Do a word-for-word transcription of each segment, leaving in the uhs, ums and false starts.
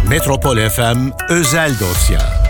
Metropol F M Özel Dosya.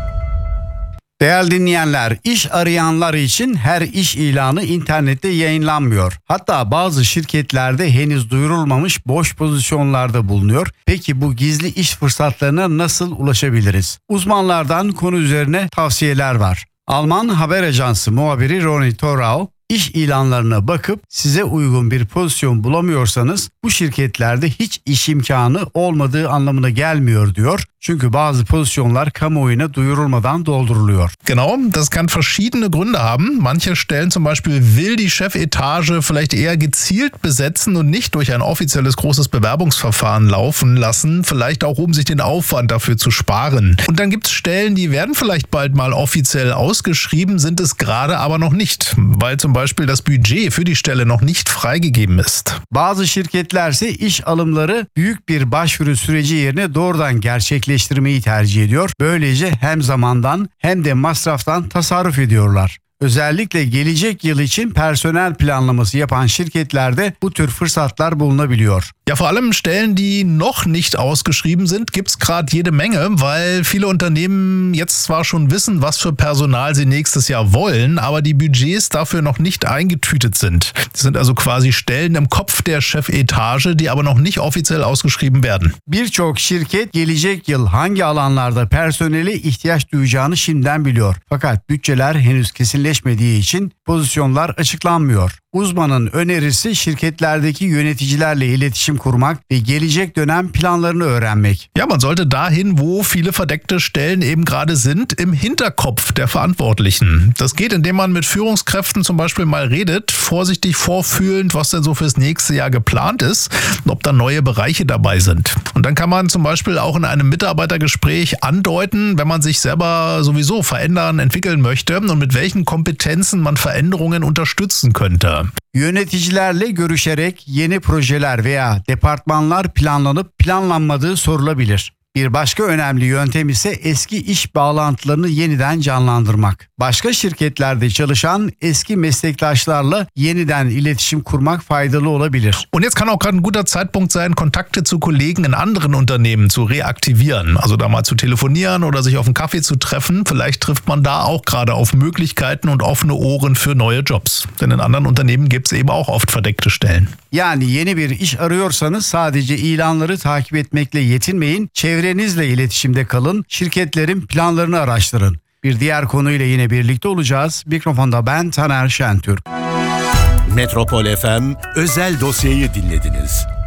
Değerli dinleyenler, iş arayanlar için her iş ilanı internette yayınlanmıyor. Hatta bazı şirketlerde henüz duyurulmamış boş pozisyonlarda bulunuyor. Peki bu gizli iş fırsatlarına nasıl ulaşabiliriz? Uzmanlardan konu üzerine tavsiyeler var. Alman haber ajansı muhabiri Ronny Thorau, İş ilanlarına bakıp size uygun bir pozisyon bulamıyorsanız bu şirketlerde hiç iş imkanı olmadığı anlamına gelmiyor diyor. Çünkü bazı pozisyonlar kamuoyuna duyurulmadan dolduruluyor. Genau, das kann verschiedene Gründe haben. Manche Stellen zum Beispiel will die Chefetage vielleicht eher gezielt besetzen und nicht durch ein offizielles großes Bewerbungsverfahren laufen lassen, vielleicht auch um sich den Aufwand dafür zu sparen. Und dann gibt es Stellen, die werden vielleicht bald mal offiziell ausgeschrieben, sind es gerade aber noch nicht, weil zum Beispiel das Budget für die Stelle noch nicht freigegeben ist. Bazı şirketlerse iş alımları büyük bir başvuru süreci yerine doğrudan gerçekleştirmeyi tercih ediyor. Böylece hem zamandan hem de masraftan tasarruf ediyorlar. Özellikle gelecek yıl için personel planlaması yapan şirketlerde bu tür fırsatlar bulunabiliyor. Ja, vor allem Stellen, die noch nicht ausgeschrieben sind, gibt's gerade jede Menge, weil viele Unternehmen jetzt zwar schon wissen, was für Personal sie nächstes Jahr wollen, aber die Budgets dafür noch nicht eingetütet sind. Das sind also quasi Stellen im Kopf der Chefetage, die aber noch nicht offiziell ausgeschrieben werden. Birçok şirket gelecek yıl hangi alanlarda personele ihtiyaç duyacağını şimdiden biliyor. Fakat bütçeler henüz kesinleşmediği için pozisyonlar açıklanmıyor. Uzmanın önerisi şirketlerdeki yöneticilerle iletişim kurmak ve gelecek dönem planlarını öğrenmek. Ja, man sollte dahin, wo viele verdeckte Stellen eben gerade sind, im Hinterkopf der Verantwortlichen. Das geht, indem man mit Führungskräften zum Beispiel mal redet, vorsichtig vorfühlend, was denn so fürs nächste Jahr geplant ist und ob da neue Bereiche dabei sind. Und dann kann man zum Beispiel auch in einem Mitarbeitergespräch andeuten, wenn man sich selber sowieso verändern, entwickeln möchte und mit welchen Kompetenzen man Veränderungen unterstützen könnte. Yöneticilerle görüşerek yeni projeler veya departmanlar planlanıp planlanmadığı sorulabilir. Bir başka önemli yöntem ise eski iş bağlantılarını yeniden canlandırmak. Başka şirketlerde çalışan eski meslektaşlarla yeniden iletişim kurmak faydalı olabilir. Und jetzt kann auch gerade ein guter Zeitpunkt sein, Kontakte zu Kollegen in anderen Unternehmen zu reaktivieren. Also da mal zu telefonieren oder sich auf einen Kaffee zu treffen. Vielleicht trifft man da auch gerade auf Möglichkeiten und offene Ohren für neue Jobs. Denn in anderen Unternehmen gibt es eben auch oft verdeckte Stellen. Yani yeni bir iş arıyorsanız sadece ilanları takip etmekle yetinmeyin. Çevrenizle iletişimde kalın. Şirketlerin planlarını araştırın. Bir diğer konuyla yine birlikte olacağız. Mikrofonda ben Taner Şentürk. Metropol F M Özel Dosya'yı dinlediniz.